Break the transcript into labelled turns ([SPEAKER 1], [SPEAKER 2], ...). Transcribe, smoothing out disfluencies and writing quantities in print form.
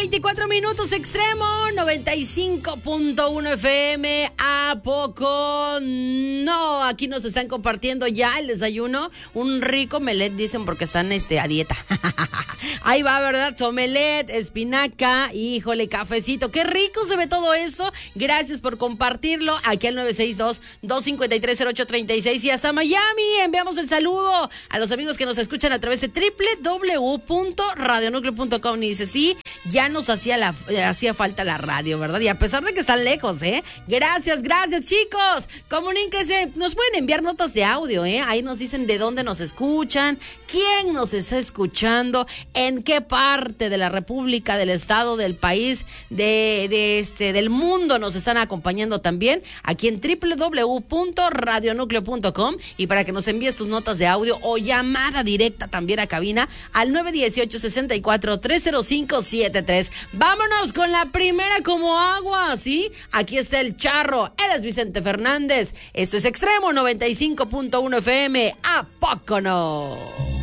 [SPEAKER 1] 24 minutos, Extremo 95.1 FM. ¿A poco no? Aquí nos están compartiendo ya el desayuno. Un rico omelet, dicen, porque están a dieta. Ahí va, ¿verdad? Su omelet, espinaca, híjole, cafecito. Qué rico se ve todo eso. Gracias por compartirlo. Aquí al 962-253-0836 y hasta Miami. Enviamos el saludo a los amigos que nos escuchan a través de www.radionucleo.com. Y dice, sí, ya nos hacía falta la radio, ¿verdad? Y a pesar de que están lejos, Gracias, chicos. Comuníquense. Nos pueden enviar notas de audio, Ahí nos dicen de dónde nos escuchan, quién nos está escuchando, en qué parte de la República, del estado, del país, del mundo nos están acompañando también aquí en www.radionucleo.com y para que nos envíes tus notas de audio o llamada directa también a cabina al 918-64-30573. Vámonos con la primera como agua, ¿sí? Aquí está el charro, él es Vicente Fernández. Esto es Extremo 95.1 FM. ¿A poco no?